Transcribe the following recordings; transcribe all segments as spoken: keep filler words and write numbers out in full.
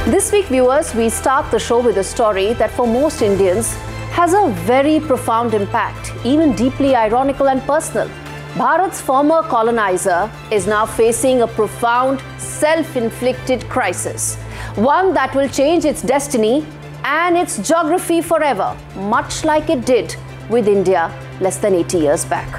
This week, viewers, we start the show with a story that for most Indians has a very profound impact, even deeply ironical and personal. Bharat's former colonizer is now facing a profound self-inflicted crisis, one that will change its destiny and its geography forever, much like it did with India less than eighty years back.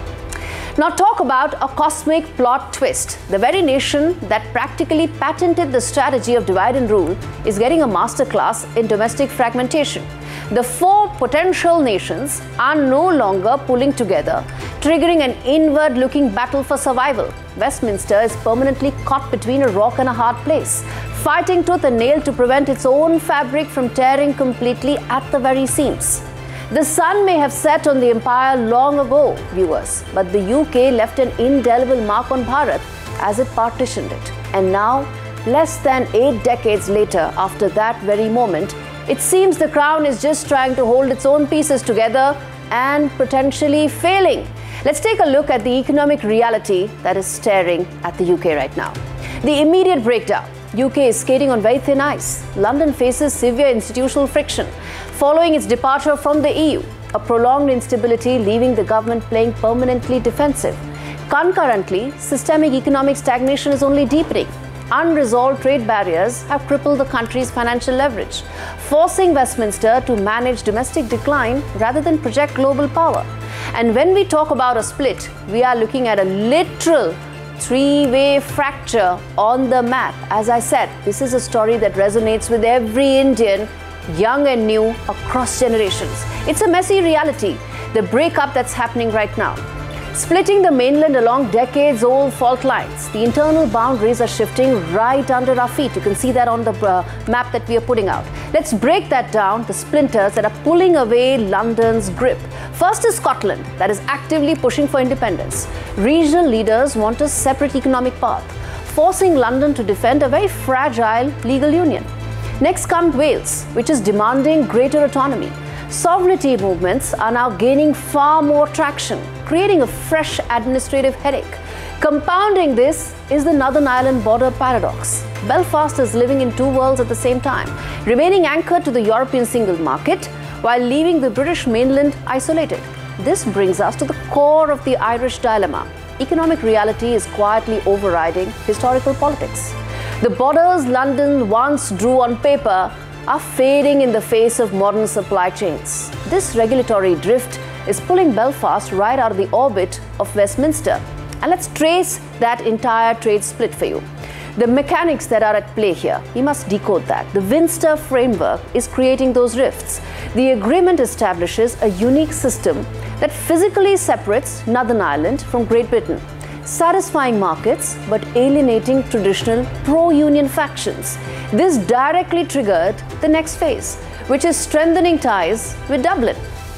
Now talk about a cosmic plot twist. The very nation that practically patented the strategy of divide and rule is getting a masterclass in domestic fragmentation. The four potential nations are no longer pulling together, triggering an inward-looking battle for survival. Westminster is permanently caught between a rock and a hard place, fighting tooth and nail to prevent its own fabric from tearing completely at the very seams. The sun may have set on the empire long ago, viewers, but the U K left an indelible mark on Bharat as it partitioned it. And now, less than eight decades later, after that very moment, it seems the crown is just trying to hold its own pieces together and potentially failing. Let's take a look at the economic reality that is staring at the U K right now. The immediate breakdown. U K is skating on very thin ice. London faces severe institutional friction following its departure from the E U, a prolonged instability leaving the government playing permanently defensive. Concurrently, systemic economic stagnation is only deepening. Unresolved trade barriers have crippled the country's financial leverage, forcing Westminster to manage domestic decline rather than project global power. And when we talk about a split, we are looking at a literal three-way fracture on the map. As I said, this is a story that resonates with every Indian, young and new, across generations. It's a messy reality, the breakup that's happening right now. Splitting the mainland along decades-old fault lines. The internal boundaries are shifting right under our feet. You can see that on the uh, map that we are putting out. Let's break that down, the splinters that are pulling away London's grip. First is Scotland, that is actively pushing for independence. Regional leaders want a separate economic path, forcing London to defend a very fragile legal union. Next comes Wales, which is demanding greater autonomy. Sovereignty movements are now gaining far more traction, creating a fresh administrative headache. Compounding this is the Northern Ireland border paradox. Belfast is living in two worlds at the same time, remaining anchored to the European single market while leaving the British mainland isolated. This brings us to the core of the Irish dilemma. Economic reality is quietly overriding historical politics. The borders London once drew on paper are fading in the face of modern supply chains. This regulatory drift is pulling Belfast right out of the orbit of Westminster. And let's trace that entire trade split for you. The mechanics that are at play here, we must decode that. The Westminster framework is creating those rifts. The agreement establishes a unique system that physically separates Northern Ireland from Great Britain, satisfying markets but alienating traditional pro-union factions. This directly triggered the next phase, which is strengthening ties with Dublin.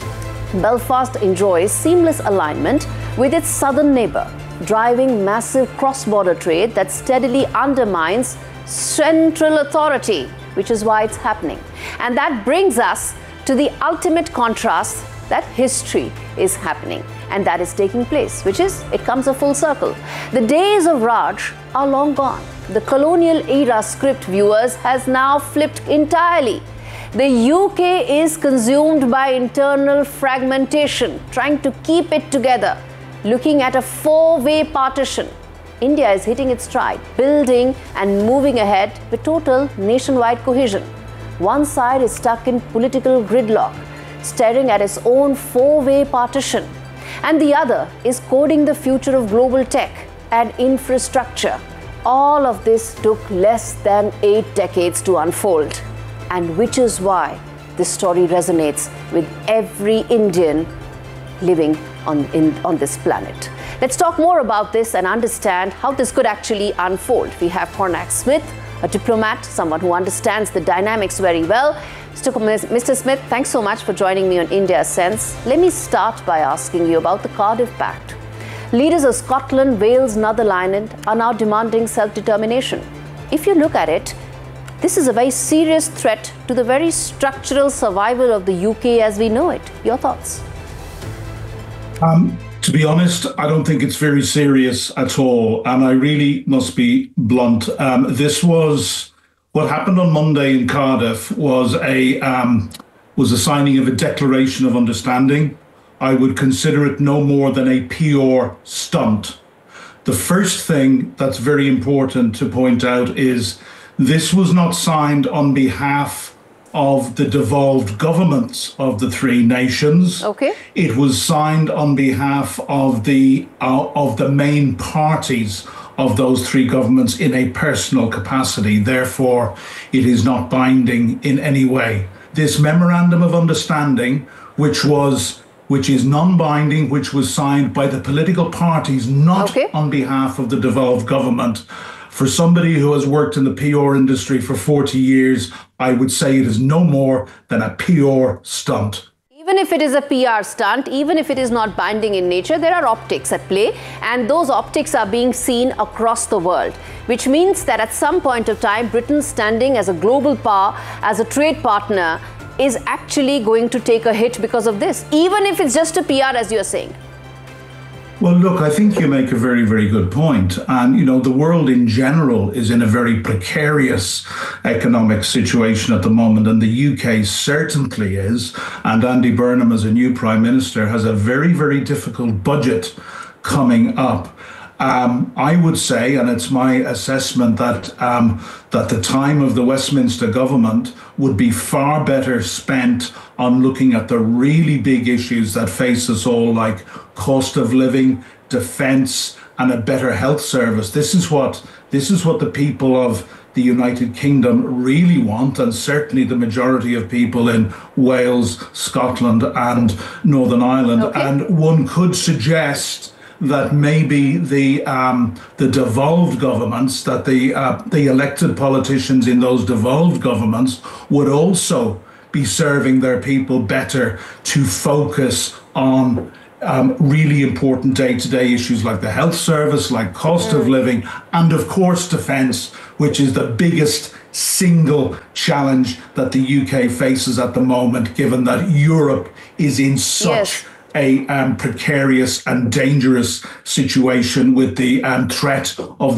Belfast enjoys seamless alignment with its southern neighbour, driving massive cross-border trade that steadily undermines central authority, which is why it's happening. And that brings us to the ultimate contrast that history is happening and that is taking place, which is, it comes a full circle. The days of Raj are long gone. The colonial era script, viewers, has now flipped entirely. The U K is consumed by internal fragmentation, trying to keep it together, looking at a four-way partition. India is hitting its stride, building and moving ahead with total nationwide cohesion. One side is stuck in political gridlock, staring at its own four-way partition, and the other is coding the future of global tech and infrastructure. All of this took less than eight decades to unfold, and which is why this story resonates with every Indian living on, in, on this planet. Let's talk more about this and understand how this could actually unfold. We have Cormac Smith, a diplomat, someone who understands the dynamics very well. Mister Smith, thanks so much for joining me on India Sense. Let me start by asking you about the Cardiff Pact. Leaders of Scotland, Wales, Northern Ireland are now demanding self-determination. If you look at it, this is a very serious threat to the very structural survival of the U K as we know it. Your thoughts? Um, to be honest, I don't think it's very serious at all. And I really must be blunt. Um, this was what happened on Monday in Cardiff was a um, was a signing of a declaration of understanding. I would consider it no more than a P R stunt. The first thing that's very important to point out is this was not signed on behalf of the devolved governments of the three nations. Okay. It was signed on behalf of the uh, of the main parties of those three governments in a personal capacity. Therefore, it is not binding in any way. This memorandum of understanding, which was which is non-binding, which was signed by the political parties, not okay. on behalf of the devolved government. For somebody who has worked in the P R industry for forty years, I would say it is no more than a P R stunt. Even if it is a P R stunt, even if it is not binding in nature, there are optics at play, and those optics are being seen across the world, which means that at some point of time, Britain's standing as a global power, as a trade partner, is actually going to take a hit because of this, even if it's just a P R, as you're saying. Well, look, I think you make a very, very good point. And, you know, the world in general is in a very precarious economic situation at the moment. And the U K certainly is. And Andy Burnham, as a new Prime Minister, has a very, very difficult budget coming up. Um, I would say, and it's my assessment, that um, that the time of the Westminster government would be far better spent on looking at the really big issues that face us all, like cost of living, defence, and a better health service. This is what this is what the people of the United Kingdom really want, and certainly the majority of people in Wales, Scotland, and Northern Ireland. Okay. And one could suggest that maybe the um, the devolved governments, that the uh, the elected politicians in those devolved governments would also be serving their people better to focus on um, really important day-to-day issues like the health service, like cost mm. of living, and of course defence, which is the biggest single challenge that the U K faces at the moment, given that Europe is in such yes. a um, precarious and dangerous situation with the um, threat of